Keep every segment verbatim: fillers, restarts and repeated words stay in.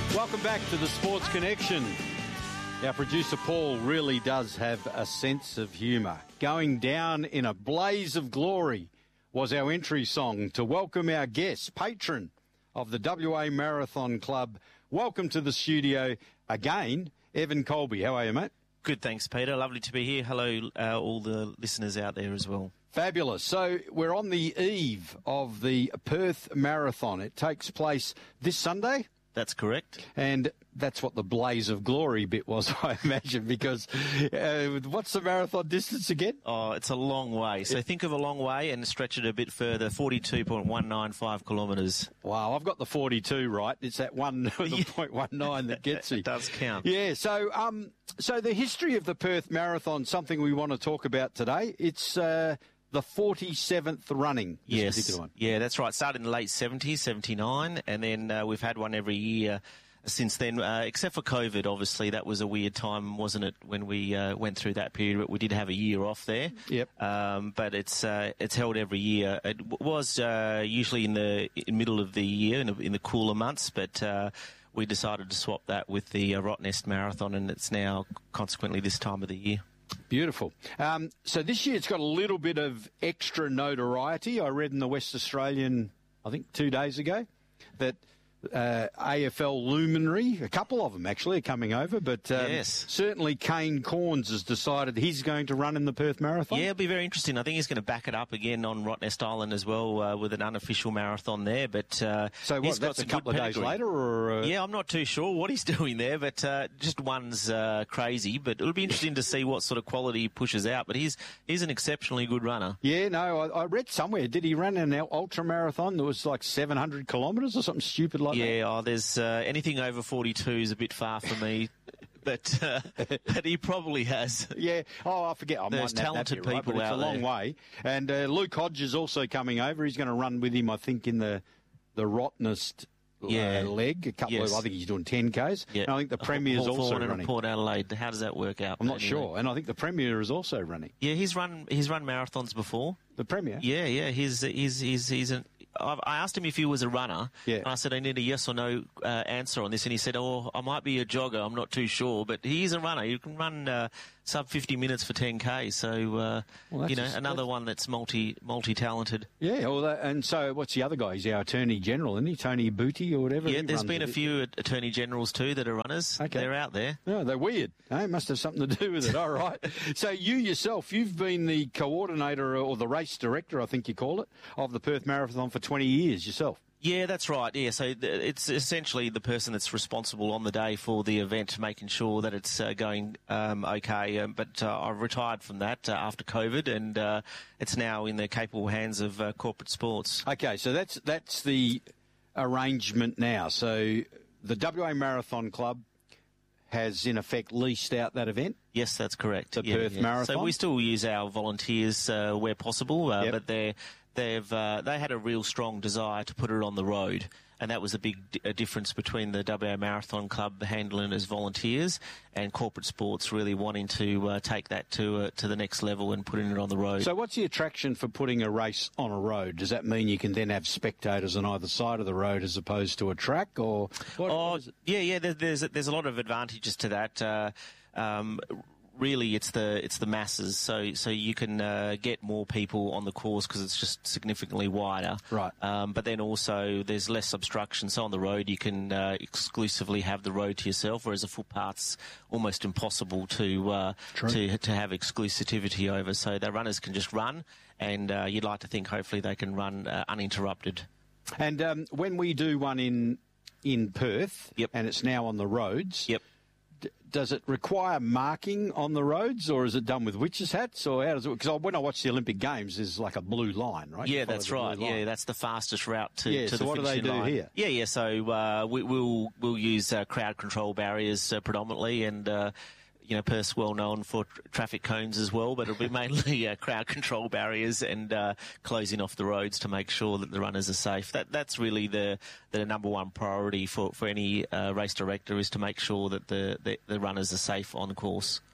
Welcome back to the Sports Connection. Our producer Paul really does have a sense of humour. Going down in a blaze of glory was our entry song to welcome our guest, patron of the W A Marathon Club. Welcome to the studio again, Evan Colby. How are you, mate? Good, thanks, Peter. Lovely to be here. Hello, uh, all the listeners out there as well. Fabulous. So we're on the eve of the Perth Marathon. It takes place this Sunday. That's correct. And that's what the blaze of glory bit was, I imagine, because uh, what's the marathon distance again? Oh, it's a long way. So think of a long way and stretch it a bit further, forty-two point one nine five kilometres. Wow, I've got the forty-two right. It's that one, the Yeah. point one nine that gets me. It does count. Yeah, so um, so the history of the Perth Marathon, something we want to talk about today. It's uh, the forty-seventh running, this Yes. particular one. Yeah, that's right. Started in the late seventies, seventy-nine, and then uh, we've had one every year since then, uh, except for COVID, obviously. That was a weird time, wasn't it, when we uh, went through that period, but we did have a year off there. Yep. Um, but it's uh, it's held every year. It w- was uh, usually in the in middle of the year, in, the- in the cooler months, but uh, we decided to swap that with the uh, Rottnest Marathon, and it's now consequently this time of the year. Beautiful. Um, so this year it's got a little bit of extra notoriety. I read in the West Australian, I think two days ago, that uh, A F L luminary, a couple of them actually, are coming over, but um, Yes. certainly Kane Corns has decided he's going to run in the Perth Marathon. Yeah, it'll be very interesting. I think he's going to back it up again on Rottnest Island as well uh, with an unofficial marathon there. But uh, So what, he's got that's a some couple good of days pedigree. later? or uh, Yeah, I'm not too sure what he's doing there, but uh, just one's uh, crazy. But it'll be interesting to see what sort of quality he pushes out. But he's he's an exceptionally good runner. Yeah, no, I, I read somewhere, did he run an ultra marathon that was like seven hundred kilometres or something stupid like that? Yeah, oh, there's uh, anything over forty-two is a bit far for me. But, uh, but he probably has. Yeah. Oh, I forget. I There's might talented that bit, right, people but it's out a long there. way. And uh, Luke Hodge is also coming over. He's going to run with him, I think, in the the Rottnest uh, Yeah. leg. A couple Yes. of, I think he's doing ten Ks. Yeah. And I think the Premier's also Hawthorn and running. Port Adelaide. How does that work out? I'm not anyway? sure. And I think the Premier is also running. Yeah, he's run he's run marathons before. The Premier? Yeah, yeah. He's he's he's he's an. I've- I asked him if he was a runner. Yeah. And I said I need a yes or no uh, answer on this, and he said, "Oh, I might be a jogger. I'm not too sure, but he is a runner. You can run uh, sub fifty minutes for ten K. So uh, Well, that's you know, just- another that's- one that's multi multi talented. Yeah. Well, that, and so what's the other guy? He's our Attorney General, isn't he? Tony Booty or whatever? Yeah, He there's runs been a bit. few attorney generals too that are runners. Okay. They're out there. Oh, they're weird. Eh? Must have something to do with it. All right. So you yourself, you've been the coordinator or the race director, I think you call it, of the Perth Marathon for twenty years yourself. Yeah, that's right. Yeah, so th- it's essentially the person that's responsible on the day for the event, making sure that it's uh, going um, okay. Um, but uh, I've retired from that uh, after COVID, and uh, it's now in the capable hands of uh, corporate sports. Okay, so that's that's the arrangement now. So the W A Marathon Club has in effect leased out that event. Yes, that's correct. The Yeah, Perth yeah. Marathon? So we still use our volunteers uh, where possible, uh, Yep. but they're, they've uh, they had a real strong desire to put it on the road, and that was a big d- a difference between the W A Marathon Club handling it as volunteers and corporate sports really wanting to uh, take that to uh, to the next level and putting it on the road. So what's the attraction for putting a race on a road? Does that mean you can then have spectators on either side of the road as opposed to a track, or what, Oh, what is it? yeah, yeah. There, there's there's a lot of advantages to that. Uh, um, really, it's the it's the masses. So so you can uh, get more people on the course because it's just significantly wider. Right. Um, but then also there's less obstruction. So on the road you can uh, exclusively have the road to yourself, whereas a footpath's almost impossible to uh, to to have exclusivity over. So the runners can just run, and uh, you'd like to think hopefully they can run uh, uninterrupted. And um, when we do one in in Perth, Yep. and it's now on the roads, Yep. d- does it require marking on the roads, or is it done with witches' hats, or how does it? Because when I watch the Olympic Games, there's like a blue line, right? You Yeah, follow that's the blue right. line. Yeah, that's the fastest route to, Yeah, to so the what do they finishing do line. here? Yeah, yeah. So uh, we, we'll we'll use uh, crowd control barriers uh, predominantly, and uh, you know, Perth's well known for tr- traffic cones as well, but it'll be mainly uh, crowd control barriers and uh, closing off the roads to make sure that the runners are safe. That that's really the the number one priority for for any uh, race director, is to make sure that the, the the runners are safe on the course.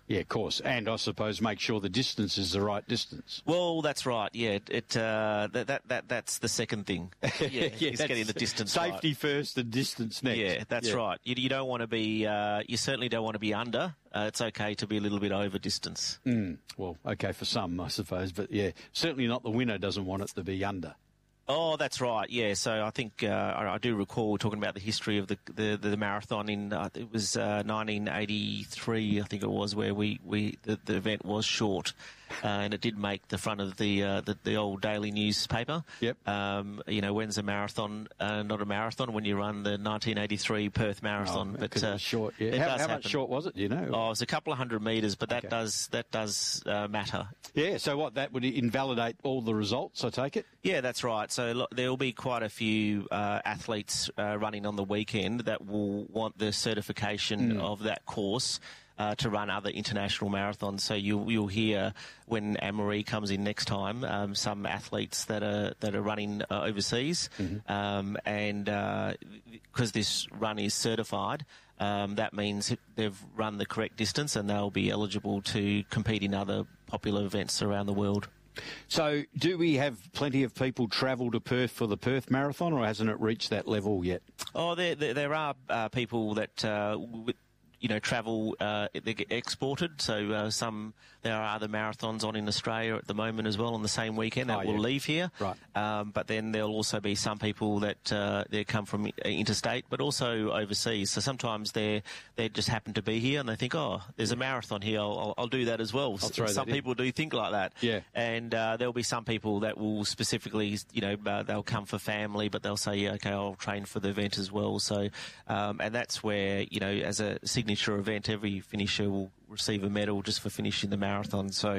Yeah, of course. And I suppose make sure the distance is the right distance. Well, that's right. Yeah, it uh, that, that that that's the second thing. Yeah, yeah is getting the distance safety right. first and distance next. Yeah, that's yeah. right. You, you don't want to be. Uh, you certainly don't want to be under. Uh, it's okay to be a little bit over distance. Mm, well, okay for some, I suppose, but yeah, certainly not the winner doesn't want it to be under. Oh, that's right. Yeah, so I think uh, I, I do recall talking about the history of the the, the marathon in uh, it was uh, nineteen eighty-three, I think it was, where we, we the, the event was short, uh, and it did make the front of the uh, the, the old daily newspaper. Yep. Um, you know, when's a marathon? Uh, not a marathon when you run the nineteen eighty-three Perth Marathon. Oh, but uh, it was short. Yeah. It How, does how much happen. short was it? Do you know? Oh, it was a couple of hundred metres, but that Okay. does that does uh, matter. Yeah. So what? That would invalidate all the results, I take it. Yeah, that's right. So lo- there will be quite a few uh, athletes uh, running on the weekend that will want the certification Mm. of that course uh, to run other international marathons. So you'll, you'll hear when Anne-Marie comes in next time, um, some athletes that are that are running uh, overseas, Mm-hmm. um, and because this run is certified. Um, that means they've run the correct distance and they'll be eligible to compete in other popular events around the world. So do we have plenty of people travel to Perth for the Perth Marathon, or hasn't it reached that level yet? Oh, there there, there are uh, people that uh, w- you know travel. Uh, they get exported. So uh, some there are other marathons on in Australia at the moment as well on the same weekend that Oh, will yeah. leave here. Right. Um, but then there'll also be some people that uh, they come from interstate, but also overseas. So sometimes they they just happen to be here and they think, oh, there's a marathon here. I'll, I'll, I'll do that as well. I'll throw some that in. people do think like that. Yeah. And uh, there'll be some people that will specifically, you know, uh, they'll come for family, but they'll say, yeah, okay, I'll train for the event as well. So, um, and that's where, you know, as a signature event, every finisher will receive a medal just for finishing the marathon. So,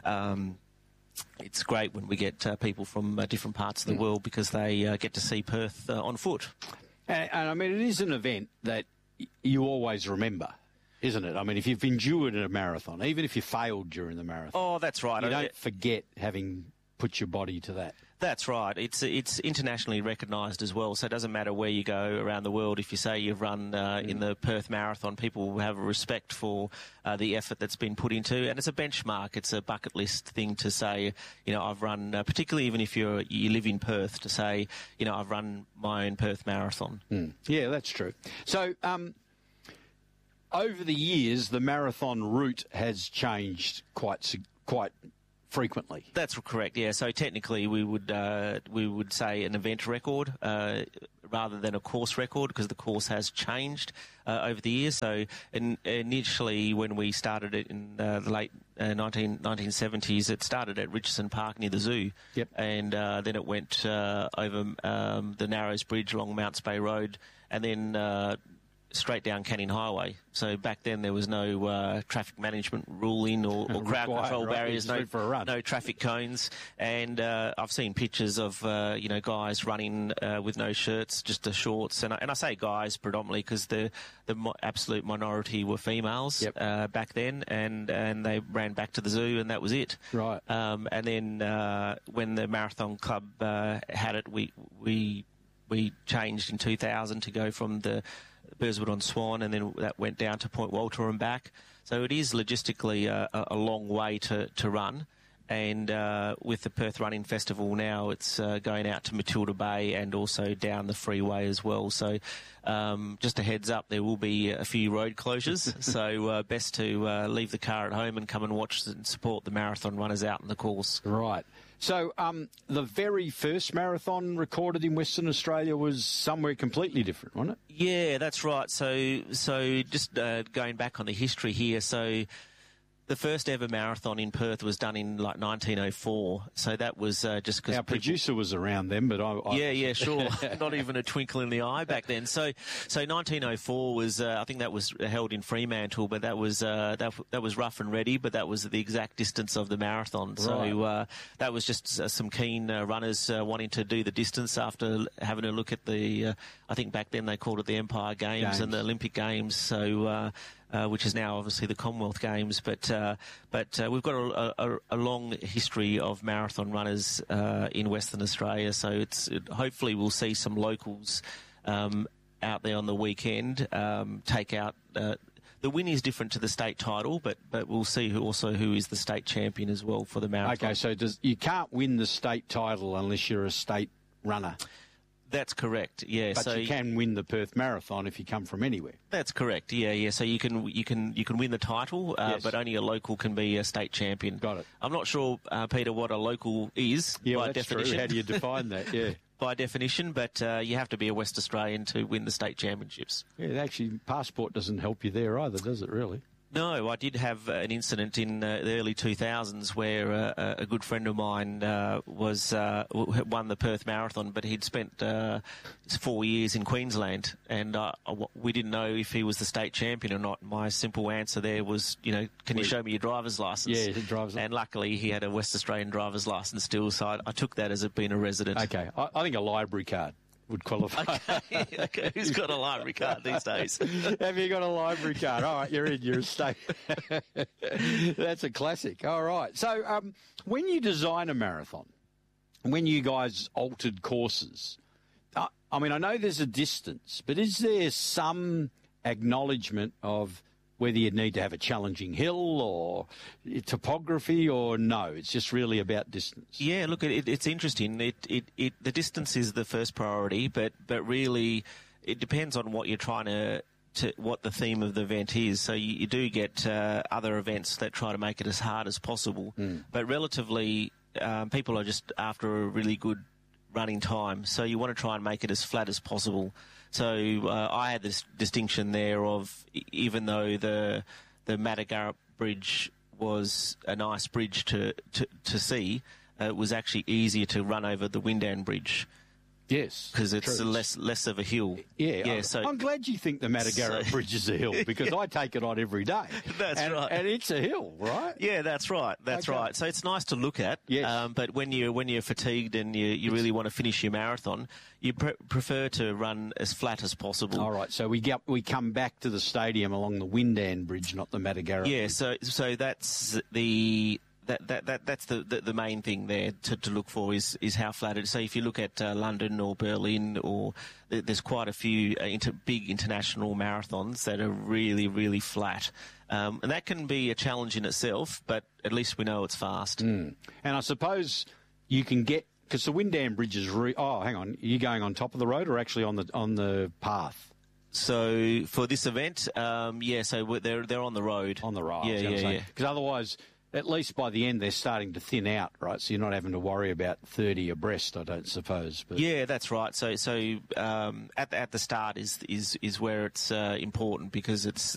um, it's great when we get uh, people from uh, different parts of the Mm. world because they uh, get to see Perth uh, on foot. And, and I mean, it is an event that y- you always remember, isn't it? I mean, if you've endured a marathon, even if you failed during the marathon, Oh, that's right. you I- don't forget having put your body to that. That's right. It's it's internationally recognised as well, so it doesn't matter where you go around the world. If you say you've run uh, in the Perth Marathon, people will have a respect for uh, the effort that's been put into, and it's a benchmark. It's a bucket list thing to say, you know, I've run, uh, particularly even if you're you live in Perth, to say, you know, I've run my own Perth Marathon. Mm. Yeah, that's true. So, um, over the years, the marathon route has changed quite sig- quite frequently. That's correct. Yeah. So technically, we would uh, we would say an event record uh, rather than a course record because the course has changed uh, over the years. So in, initially, when we started it in uh, the late uh, nineteen seventies, it started at Richardson Park near the zoo. Yep. And uh, then it went uh, over um, the Narrows Bridge along Mounts Bay Road, and then Uh, straight down Canning Highway. So back then there was no uh, traffic management ruling or, or crowd Required, control right? barriers, You no, just went for a run. no traffic cones. And uh, I've seen pictures of uh, you know guys running uh, with no shirts, just the shorts. And I, and I say guys predominantly because the the mo- absolute minority were females Yep. uh, back then, and and they ran back to the zoo, and that was it. Right. Um, and then uh, when the Marathon Club uh, had it, we we we changed in two thousand to go from the Burswood on Swan, and then that went down to Point Walter and back. So it is logistically a, a long way to, to run. And uh, with the Perth Running Festival now, it's uh, going out to Matilda Bay and also down the freeway as well. So um, just a heads up, there will be a few road closures. so uh, best to uh, leave the car at home and come and watch and support the marathon runners out in the course. Right. So um, the very first marathon recorded in Western Australia was somewhere completely different, wasn't it? Yeah, that's right. So, so just uh, going back on the history here, so the first ever marathon in Perth was done in like nineteen oh four. So that was uh, just because Our producer was around then, but I... I yeah, yeah, sure. Not even a twinkle in the eye back then. So, so nineteen oh four was, uh, I think that was held in Fremantle, but that was uh, that that was rough and ready, but that was the exact distance of the marathon. Right. So uh, that was just uh, some keen uh, runners uh, wanting to do the distance after having a look at the. Uh, I think back then they called it the Empire Games, Games. and the Olympic Games. So. Uh, Uh, which is now obviously the Commonwealth Games, but uh, but uh, we've got a, a, a long history of marathon runners uh, in Western Australia. So it's it, hopefully we'll see some locals um, out there on the weekend um, take out uh, the win is different to the state title, but but we'll see who also who is the state champion as well for the marathon. Okay, so does, you can't win the state title unless you're a state runner. That's correct. Yeah, but so you can win the Perth Marathon if you come from anywhere. That's correct. Yeah, yeah. So you can you can you can win the title, uh, Yes. but only a local can be a state champion. Got it. I'm not sure, uh, Peter, what a local is Yeah, by well, that's definition. true. How do you define that? Yeah. By definition, but uh, you have to be a West Australian to win the state championships. Yeah, actually, passport doesn't help you there either, does it, really? No, I did have uh, an incident in uh, the early two thousands where uh, a good friend of mine uh, was uh, w- won the Perth Marathon, but he'd spent uh, four years in Queensland, and uh, we didn't know if he was the state champion or not. My simple answer there was, you know, can you show me your driver's licence? Yeah, driver's license. And luckily he had a West Australian driver's licence still, so I, I took that as it being a resident. Okay, I, I think a library card would qualify. Okay, okay. Who's got a library card these days? Have you got a library card? All right, you're in. You're a state. That's a classic. All right. So um, when you design a marathon, when you guys altered courses, uh, I mean, I know there's a distance, but is there some acknowledgement of whether you need to have a challenging hill or topography, or no, it's just really about distance? Yeah, look, it, it's interesting. It, it, it, the distance is the first priority, but, but really it depends on what you're trying to, to what the theme of the event is. So you, you do get uh, other events that try to make it as hard as possible, mm. but relatively um, people are just after a really good running time. So you want to try and make it as flat as possible. So uh, I had this distinction there of, even though the the Matagara Bridge was a nice bridge to, to, to see, uh, it was actually easier to run over the Windan Bridge. Yes, because it's true. a less less of a hill. Yeah, yeah. I'm, So I'm glad you think the Matagara so, Bridge is a hill, because yeah. I take it on every day. That's and, right, and it's a hill, right? Yeah, that's right. That's okay. right. So it's nice to look at. Yes. Um, but when you when you're fatigued and you, you really want to finish your marathon, you pre- prefer to run as flat as possible. All right. So we get we come back to the stadium along the Windan Bridge, not the Matagara. Yeah. Bridge. So so that's the. That, that that that's the, the, the main thing there to, to look for is, is how flat it is. So if you look at uh, London or Berlin, or there's quite a few uh, inter, big international marathons that are really, really flat. Um, and that can be a challenge in itself, but at least we know it's fast. Mm. And I suppose you can get, because the Windan Bridge is, re- oh, hang on, are you going on top of the road or actually on the on the path? So for this event, um, yeah, so they're, they're on the road. On the road, yeah, yeah, yeah. Because otherwise, at least by the end, they're starting to thin out, right? So you're not having to worry about thirty abreast, I don't suppose. But yeah, that's right. So, so um, at the, at the start is is is where it's uh, important, because it's